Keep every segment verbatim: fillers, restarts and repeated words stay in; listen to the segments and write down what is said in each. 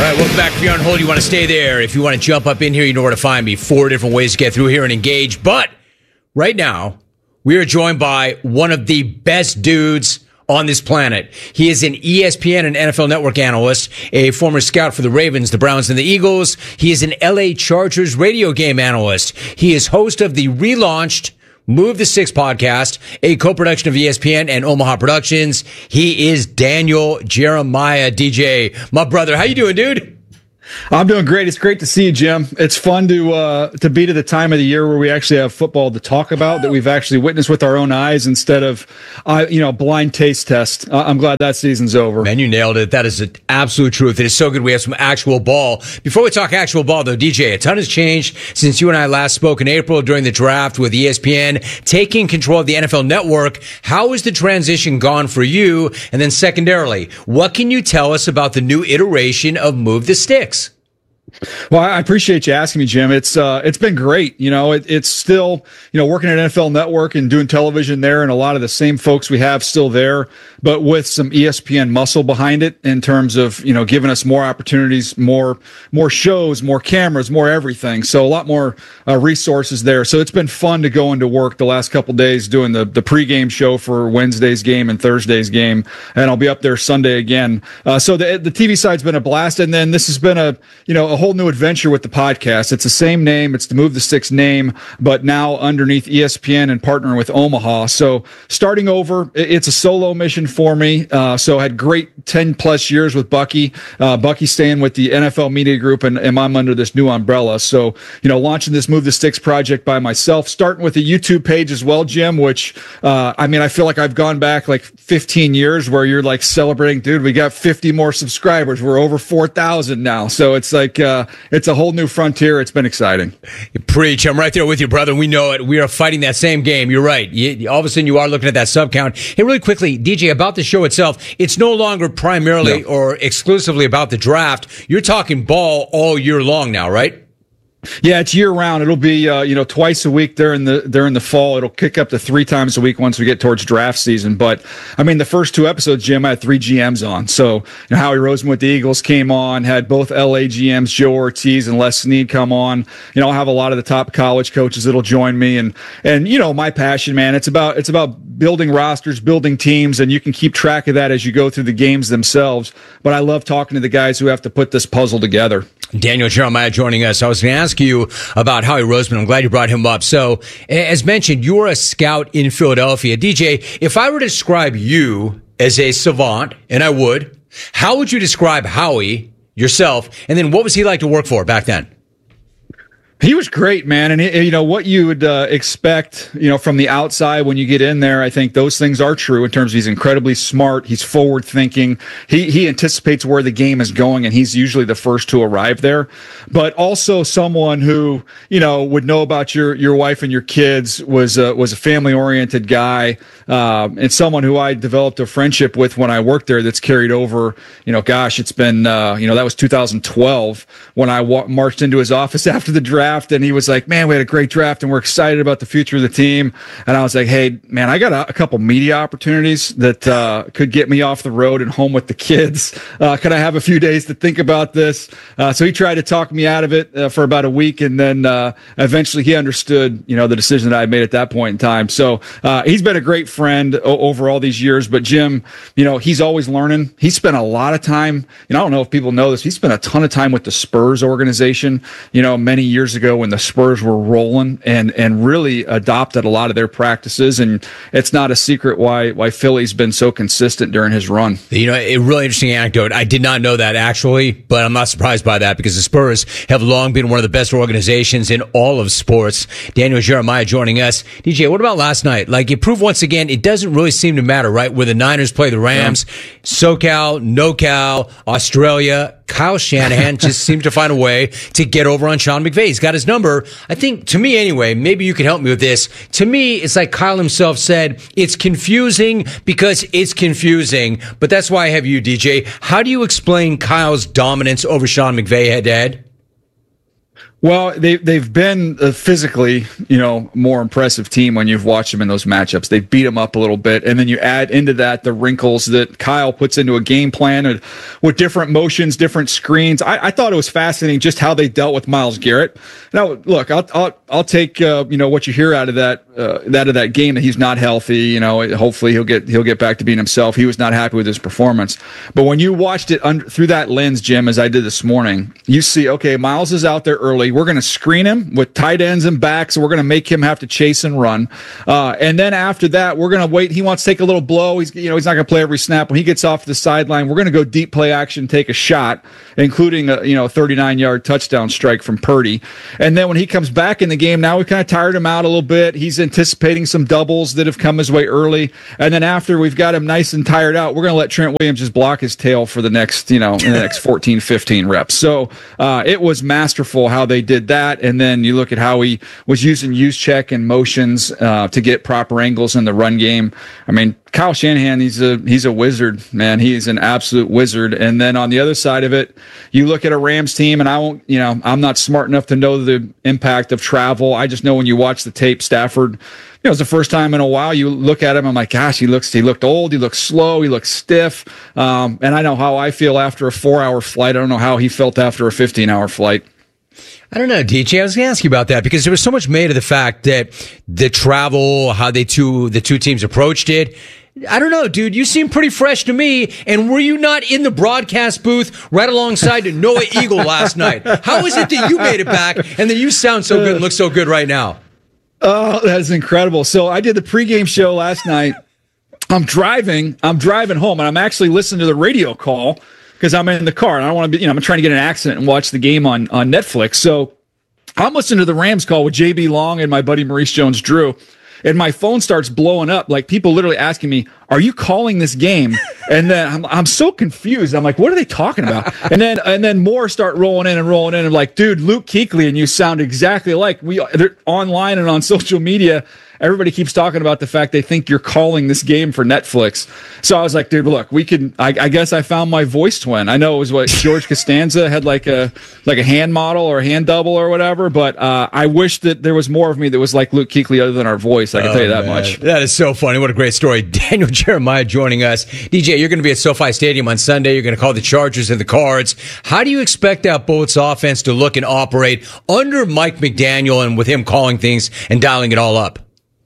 right, welcome back. If you're on hold, you want to stay there. If you want to jump up in here, you know where to find me. Four different ways to get through here and engage. But right now, we are joined by one of the best dudes on this planet. He is an E S P N and N F L Network analyst, a former scout for the Ravens, the Browns, and the Eagles. He is an L A Chargers radio game analyst. He is host of the relaunched Move the Sticks podcast, a co-production of E S P N and Omaha Productions. He is Daniel Jeremiah. D J, my brother. How you doing, dude? I'm doing great. It's great to see you, Jim. It's fun to uh, to be to the time of the year where we actually have football to talk about that we've actually witnessed with our own eyes instead of, uh, you know, blind taste test. Uh, I'm glad that season's over. Man, you nailed it. That is an absolute truth. It is so good we have some actual ball. Before we talk actual ball, though, D J, a ton has changed since you and I last spoke in April during the draft with E S P N taking control of the N F L Network. How has the transition gone for you? And then secondarily, what can you tell us about the new iteration of Move the Sticks? Well, I appreciate you asking me, Jim. It's uh, it's been great. You know, it, it's still, you know, working at N F L Network and doing television there, and a lot of the same folks we have still there, but with some E S P N muscle behind it in terms of, you know, giving us more opportunities, more more shows, more cameras, more everything. So a lot more uh, resources there. So it's been fun to go into work the last couple of days doing the the pregame show for Wednesday's game and Thursday's game, and I'll be up there Sunday again. Uh, so the the T V side's been a blast, and then this has been a you know a whole new adventure with the podcast. It's the same name. It's the Move the Sticks name, but now underneath E S P N and partnering with Omaha. So starting over, it's a solo mission for me. Uh, so I had great ten plus years with Bucky. Uh, Bucky staying with the N F L Media Group, and, and I'm under this new umbrella. So, you know, launching this Move the Sticks project by myself, starting with a YouTube page as well, Jim, which, uh, I mean, I feel like I've gone back like fifteen years where you're like celebrating, dude, we got fifty more subscribers. We're over four thousand now. So it's like, uh, it's a whole new frontier. It's been exciting. You preach. I'm right there with you, brother. We know it. We are fighting that same game. You're right. You, all of a sudden, you are looking at that sub count. Hey, really quickly, D J, about the show itself, it's no longer primarily no. or exclusively about the draft. You're talking ball all year long now, right? Yeah, it's year round. It'll be uh, you know twice a week during the during the fall. It'll kick up to three times a week once we get towards draft season. But I mean, the first two episodes, Jim, I had three G Ms on. So you know, Howie Roseman with the Eagles came on, had both L A G Ms, Joe Ortiz and Les Snead come on. You know, I'll have a lot of the top college coaches that'll join me, and and you know, my passion, man, it's about it's about building rosters, building teams, and you can keep track of that as you go through the games themselves. But I love talking to the guys who have to put this puzzle together. Daniel Jeremiah joining us. I was going to ask you about Howie Roseman. I'm glad you brought him up. So, as mentioned, you were a scout in Philadelphia. D J, if I were to describe you as a savant, and I would, how would you describe Howie yourself? And then what was he like to work for back then? He was great, man. And, you know, what you would uh, expect, you know, from the outside when you get in there, I think those things are true in terms of he's incredibly smart. He's forward thinking. He, he anticipates where the game is going, and he's usually the first to arrive there. But also someone who, you know, would know about your, your wife and your kids, was a, was a family oriented guy. Um, and someone who I developed a friendship with when I worked there that's carried over, you know, gosh, it's been, uh, you know, that was two thousand twelve when I wa- marched into his office after the draft. And he was like, man, we had a great draft and we're excited about the future of the team. And I was like, hey, man, I got a, a couple media opportunities that uh, could get me off the road and home with the kids. Uh, could I have a few days to think about this? Uh, so he tried to talk me out of it uh, for about a week. And then uh, eventually he understood, you know, the decision that I made at that point in time. So uh, he's been a great friend o- over all these years. But Jim, you know, he's always learning. He spent a lot of time, you know, I don't know if people know this, he spent a ton of time with the Spurs organization, you know, many years ago. ago when the Spurs were rolling, and and really adopted a lot of their practices. And it's not a secret why why Philly's been so consistent during his run. You know, a really interesting anecdote. I did not know that actually, but I'm not surprised by that because the Spurs have long been one of the best organizations in all of sports. Daniel Jeremiah joining us. D J, what about last night? Like, it proved once again, it doesn't really seem to matter, right? Where the Niners play the Rams, yeah. SoCal, NoCal, Australia, Kyle Shanahan just seems to find a way to get over on Sean McVay. He's got his number. I think, to me anyway, maybe you can help me with this. To me, it's like Kyle himself said, it's confusing because it's confusing. But that's why I have you, D J. How do you explain Kyle's dominance over Sean McVay head to head? Well, they they've been a physically, you know, more impressive team when you've watched them in those matchups. They beat them up a little bit, and then you add into that the wrinkles that Kyle puts into a game plan and with different motions, different screens. I, I thought it was fascinating just how they dealt with Myles Garrett. Now, look, I'll I'll, I'll take uh, you know what you hear out of that uh, that of that game that he's not healthy. You know, hopefully he'll get he'll get back to being himself. He was not happy with his performance, but when you watched it under, through that lens, Jim, as I did this morning, you see, okay, Myles is out there early. We're going to screen him with tight ends and backs. So we're going to make him have to chase and run. Uh, and then after that, we're going to wait. He wants to take a little blow. He's, you know, he's not going to play every snap. When he gets off the sideline, we're going to go deep play action, take a shot, including a, you know, thirty-nine yard touchdown strike from Purdy. And then when he comes back in the game, now we kind of tired him out a little bit. He's anticipating some doubles that have come his way early. And then after we've got him nice and tired out, we're going to let Trent Williams just block his tail for the next, you know, in the next fourteen, fifteen reps. So uh, it was masterful how they did that. And then you look at how he was using use check and motions uh, to get proper angles in the run game. I mean, Kyle Shanahan, he's a he's a wizard, man. He's an absolute wizard. And then on the other side of it, you look at a Rams team, and I won't, you know, I'm not smart enough to know the impact of travel. I just know when you watch the tape, Stafford, you know, it's the first time in a while you look at him. I'm like, gosh, he looks, he looked old, he looks slow, he looks stiff. Um, and I know how I feel after a four hour flight. I don't know how he felt after a fifteen hour flight. I don't know, D J. I was going to ask you about that because there was so much made of the fact that the travel, how they two, the two teams approached it. I don't know, dude. You seem pretty fresh to me. And were you not in the broadcast booth right alongside Noah Eagle last night? How is it that you made it back and then you sound so good and look so good right now? Oh, that's incredible. So I did the pregame show last night. I'm driving. I'm driving home, and I'm actually listening to the radio call because I'm in the car and I don't want to be, you know, I'm trying to get an accident and watch the game on, on Netflix. So I'm listening to the Rams call with J B Long and my buddy Maurice Jones-Drew. And my phone starts blowing up, like people literally asking me, "Are you calling this game?" And then I'm I'm so confused. I'm like, "What are they talking about?" And then and then more start rolling in and rolling in. And like, dude, Luke Kuechly and you sound exactly like we. They're online and on social media. Everybody keeps talking about the fact they think you're calling this game for Netflix. So I was like, dude, look, we can. I, I guess I found my voice twin. I know it was what George Costanza had, like a like a hand model or a hand double or whatever. But uh, I wish that there was more of me that was like Luke Kuechly other than our voice. I can oh, tell you that man. much. That is so funny. What a great story. Daniel Jeremiah joining us. D J, you're going to be at SoFi Stadium on Sunday. You're going to call the Chargers and the Cards. How do you expect that Bullets offense to look and operate under Mike McDaniel and with him calling things and dialing it all up?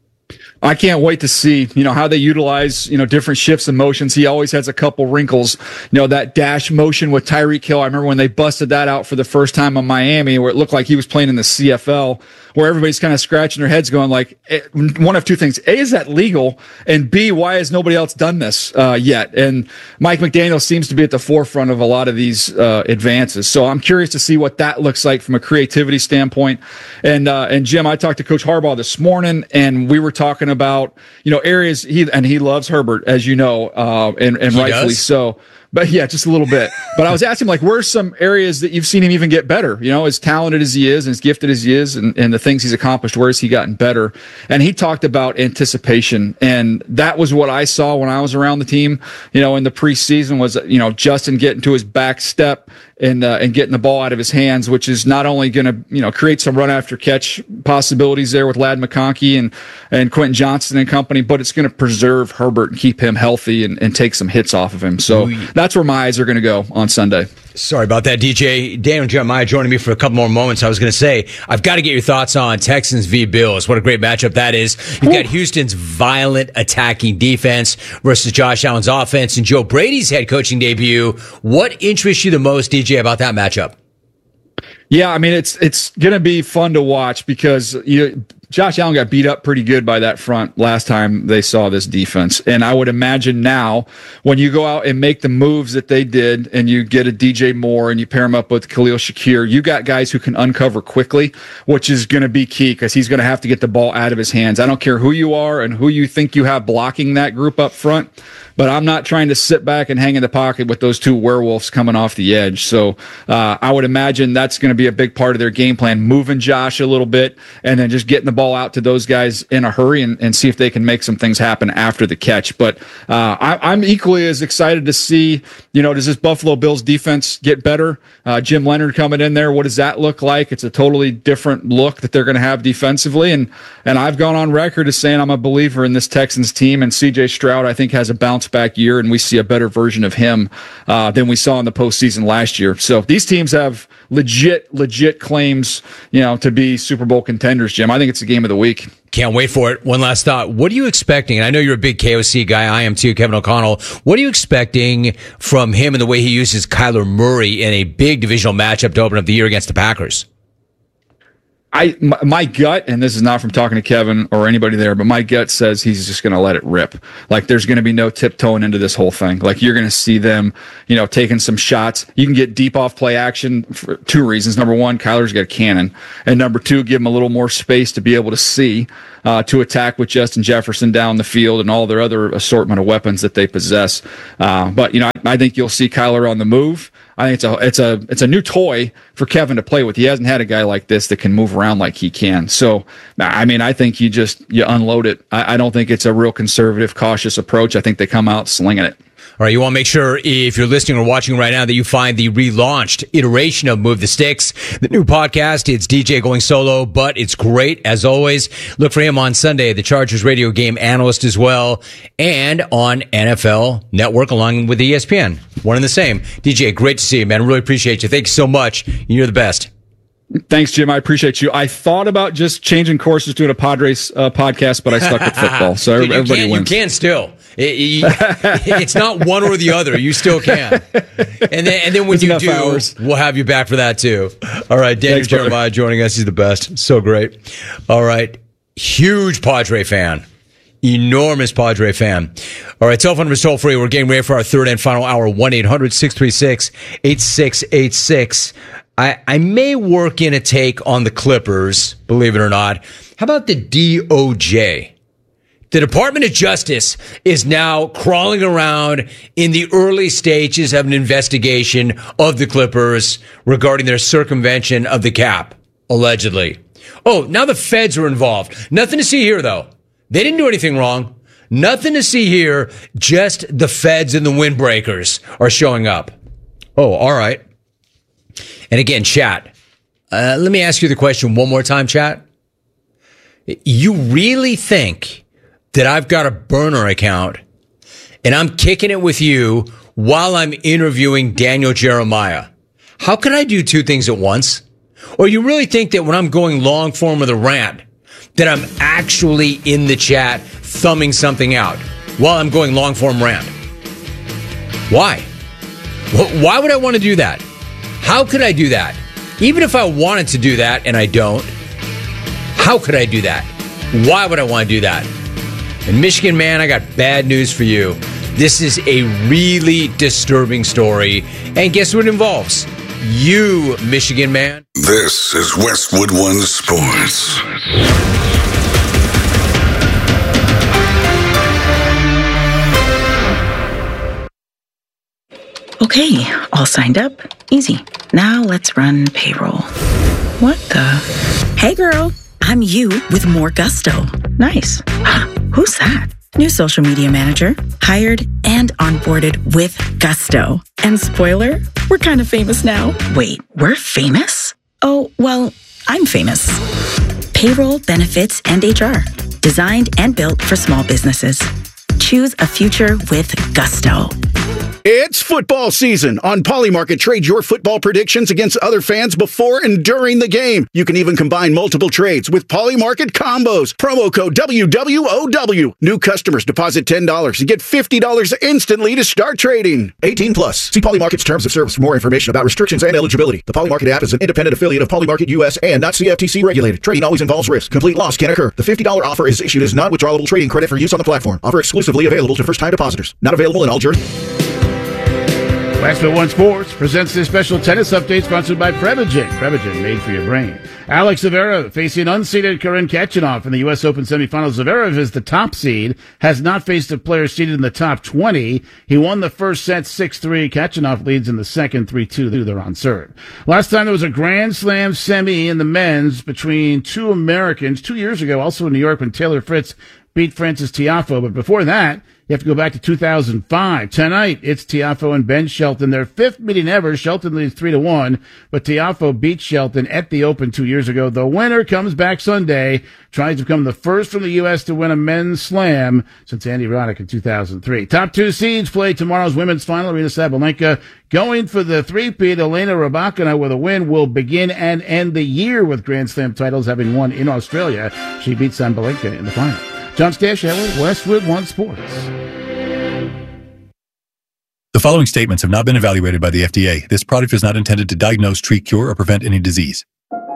I can't wait to see, you know, how they utilize, you know, different shifts and motions. He always has a couple wrinkles. You know, that dash motion with Tyreek Hill. I remember when they busted that out for the first time in Miami, where it looked like he was playing in the C F L, where everybody's kind of scratching their heads going like, one of two things. A, is that legal? And B, why has nobody else done this uh, yet? And Mike McDaniel seems to be at the forefront of a lot of these uh, advances. So I'm curious to see what that looks like from a creativity standpoint. And, uh, and Jim, I talked to Coach Harbaugh this morning, and we were talking about, you know, areas he, and he loves Herbert, as you know, uh, and, and rightfully does. so. But yeah, just a little bit. But I was asking him, like, where's some areas that you've seen him even get better? You know, as talented as he is and as gifted as he is and, and the things he's accomplished, where has he gotten better? And he talked about anticipation. And that was what I saw when I was around the team, you know, in the preseason was, you know, Justin getting to his back step and uh, and getting the ball out of his hands, which is not only going to, you know, create some run after catch possibilities there with Ladd McConkey and, and Quentin Johnston and company, but it's going to preserve Herbert and keep him healthy and, and take some hits off of him. So Ooh. That's where my eyes are going to go on Sunday. Sorry about that, D J. Daniel Jeremiah joining me for a couple more moments. I was going to say, I've got to get your thoughts on Texans v. Bills. What a great matchup that is. You've got Houston's violent attacking defense versus Josh Allen's offense and Joe Brady's head coaching debut. What interests you the most, D J, about that matchup? Yeah, I mean, it's it's going to be fun to watch because you know, Josh Allen got beat up pretty good by that front last time they saw this defense. And I would imagine now when you go out and make the moves that they did and you get a D J Moore and you pair him up with Khalil Shakir, you got guys who can uncover quickly, which is going to be key because he's going to have to get the ball out of his hands. I don't care who you are and who you think you have blocking that group up front, but I'm not trying to sit back and hang in the pocket with those two werewolves coming off the edge. So uh, I would imagine that's going to be a big part of their game plan, moving Josh a little bit and then just getting the ball ball out to those guys in a hurry and, and see if they can make some things happen after the catch. But uh, I, I'm equally as excited to see, you know, does this Buffalo Bills defense get better? Uh, Jim Leonard coming in there, what does that look like? It's a totally different look that they're going to have defensively. And and I've gone on record as saying I'm a believer in this Texans team, and C J Stroud, I think, has a bounce back year, and we see a better version of him uh, than we saw in the postseason last year. So these teams have legit, legit claims, you know, to be Super Bowl contenders, Jim. I think it's the game of the week. Can't wait for it. One last thought. What are you expecting? And I know you're a big K O C guy. I am too, Kevin O'Connell. What are you expecting from him and the way he uses Kyler Murray in a big divisional matchup to open up the year against the Packers? I my, my gut, and this is not from talking to Kevin or anybody there, but my gut says he's just going to let it rip. Like, there's going to be no tiptoeing into this whole thing. Like, you're going to see them, you know, taking some shots. You can get deep off play action for two reasons. Number one, Kyler's got a cannon, and number two, give him a little more space to be able to see uh, to attack with Justin Jefferson down the field and all their other assortment of weapons that they possess. Uh, but you know, I, I think you'll see Kyler on the move. I think it's a it's a it's a new toy for Kevin to play with. He hasn't had a guy like this that can move around like he can. So, I mean, I think you just you unload it. I, I don't think it's a real conservative, cautious approach. I think they come out slinging it. All right, you want to make sure if you're listening or watching right now that you find the relaunched iteration of Move the Sticks, the new podcast. It's D J going solo, but it's great as always. Look for him on Sunday, the Chargers radio game analyst as well, and on N F L Network along with E S P N. One and the same. D J, great to see you, man. Really appreciate you. Thank you so much. You're the best. Thanks, Jim. I appreciate you. I thought about just changing courses, doing a Padres uh, podcast, but I stuck with football. So Dude, everybody you can, wins. You can still. It, it, it's not one or the other. You still can. And then, and then when There's you do, hours. we'll have you back for that too. All right, Daniel Thanks, Jeremiah brother. joining us. He's the best. So great. All right, huge Padre fan. Enormous Padre fan. All right, telephone number is toll free. We're getting ready for our third and final hour. one eight hundred six three six eight six eight six. I, I may work in a take on the Clippers, believe it or not. How about the D O J? The Department of Justice is now crawling around in the early stages of an investigation of the Clippers regarding their circumvention of the cap, allegedly. Oh, now the feds are involved. Nothing to see here, though. They didn't do anything wrong. Nothing to see here. Just the feds and the windbreakers are showing up. Oh, all right. And again, chat, uh, let me ask you the question one more time, chat. You really think that I've got a burner account and I'm kicking it with you while I'm interviewing Daniel Jeremiah? How can I do two things at once? Or you really think that when I'm going long form of the rant, that I'm actually in the chat thumbing something out while I'm going long form rant? Why? Why would I want to do that? How could I do that? Even if I wanted to do that and I don't, how could I do that? Why would I want to do that? And Michigan man, I got bad news for you. This is a really disturbing story. And guess what it involves? You, Michigan man. This is Westwood One Sports. Okay, all signed up. Easy. Now let's run payroll. What the? Hey girl, I'm you with more gusto. Nice. Who's that? New social media manager. Hired and onboarded with gusto. And spoiler, we're kind of famous now. Wait, we're famous? Oh, well, I'm famous. Payroll, benefits, and H R. Designed and built for small businesses. Choose a future with gusto. It's football season. On Polymarket, trade your football predictions against other fans before and during the game. You can even combine multiple trades with Polymarket combos. Promo code W W O W. New customers deposit ten dollars and get fifty dollars instantly to start trading. eighteen plus. See Polymarket's terms of service for more information about restrictions and eligibility. The Polymarket app is an independent affiliate of Polymarket U S and not C F T C regulated. Trading always involves risk. Complete loss can occur. The fifty dollars offer is issued as non-withdrawable trading credit for use on the platform. Offer exclusively available to first-time depositors. Not available in all jurisdictions. Westwood One Sports presents this special tennis update sponsored by Prevagen. Prevagen, made for your brain. Alex Zverev facing unseeded Karen Khachanov in the U S Open semifinals. Zverev is the top seed, has not faced a player seeded in the top twenty. He won the first set six three. Khachanov leads in the second three two. They're on serve. Last time there was a Grand Slam semi in the men's between two Americans two years ago, also in New York when Taylor Fritz beat Francis Tiafoe. But before that, you have to go back to two thousand five. Tonight, it's Tiafoe and Ben Shelton. Their fifth meeting ever. Shelton leads three to one, but Tiafoe beat Shelton at the Open two years ago. The winner comes back Sunday, tries to become the first from the U S to win a men's slam since Andy Roddick in two thousand three. Top two seeds play tomorrow's women's final. Aryna Sabalenka going for the three-peat. Elena Rybakina with a win will begin and end the year with Grand Slam titles, having won in Australia. She beat Sabalenka in the final. John Stashower, Westwood One Sports. The following statements have not been evaluated by the F D A. This product is not intended to diagnose, treat, cure, or prevent any disease.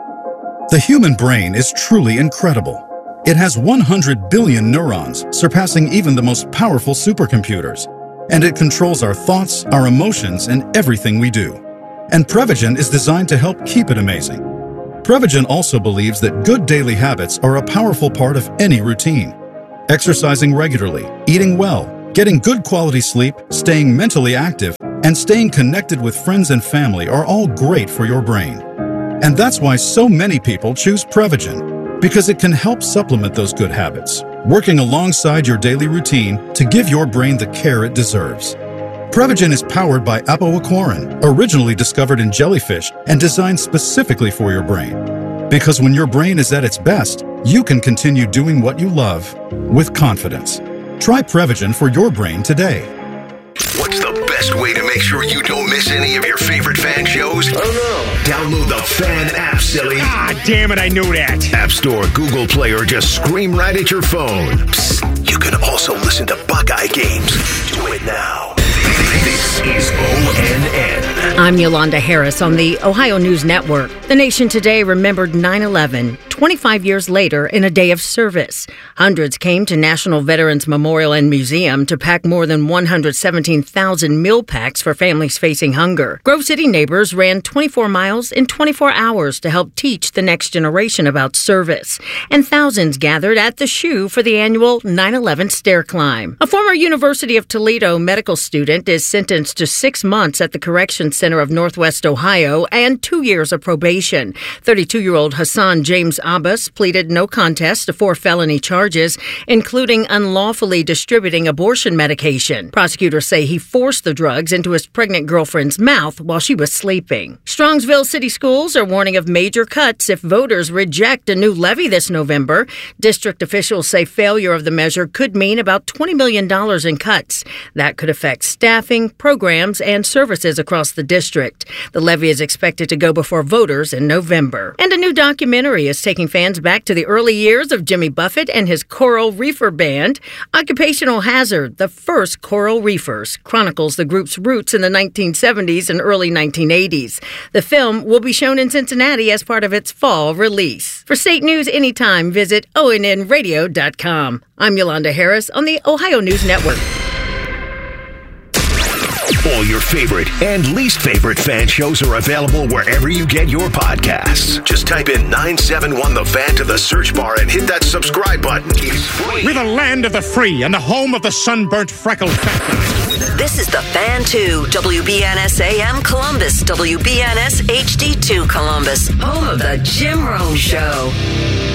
The human brain is truly incredible. It has one hundred billion neurons, surpassing even the most powerful supercomputers. And it controls our thoughts, our emotions, and everything we do. And Prevagen is designed to help keep it amazing. Prevagen also believes that good daily habits are a powerful part of any routine. Exercising regularly, eating well, getting good quality sleep, staying mentally active, and staying connected with friends and family are all great for your brain. And that's why so many people choose Prevagen, because it can help supplement those good habits, working alongside your daily routine to give your brain the care it deserves. Prevagen is powered by apoaquarin, originally discovered in jellyfish and designed specifically for your brain. Because when your brain is at its best, you can continue doing what you love with confidence. Try Prevagen for your brain today. What's the best way to make sure you don't miss any of your favorite fan shows? Oh no. Download the Fan app, silly. Ah, damn it, I knew that. App Store, Google Play, or just scream right at your phone. Psst, you can also listen to Buckeye games. Do it now. This is O N N. I'm Yolanda Harris on the Ohio News Network. The nation today remembered nine eleven, twenty-five years later in a day of service. Hundreds came to National Veterans Memorial and Museum to pack more than one hundred seventeen thousand meal packs for families facing hunger. Grove City neighbors ran twenty-four miles in twenty-four hours to help teach the next generation about service. And thousands gathered at the Shoe for the annual nine eleven stair climb. A former University of Toledo medical student is sentenced to six months at the Correction Center of Northwest Ohio and two years of probation. thirty-two-year-old Hassan James Abbas pleaded no contest to four felony charges, including unlawfully distributing abortion medication. Prosecutors say he forced the drugs into his pregnant girlfriend's mouth while she was sleeping. Strongsville City Schools are warning of major cuts if voters reject a new levy this November. District officials say failure of the measure could mean about twenty million dollars in cuts. That could affect staffing, programs, and services across the district. The levy is expected to go before voters in November. And a new documentary is taking fans back to the early years of Jimmy Buffett and his Coral Reefer Band. Occupational Hazard, the first Coral Reefers, chronicles the group's roots in the nineteen seventies and early nineteen eighties. The film will be shown in Cincinnati as part of its fall release. For state news anytime, visit O N N radio dot com. I'm Yolanda Harris on the Ohio News Network. All your favorite and least favorite fan shows are available wherever you get your podcasts. Just type in nine seven one The Fan to the search bar and hit that subscribe button. It's free. We're the land of the free and the home of the sunburnt freckled fan. This is The Fan two, W B N S A M Columbus, W B N S H D two Columbus, home of the Jim Rome Show.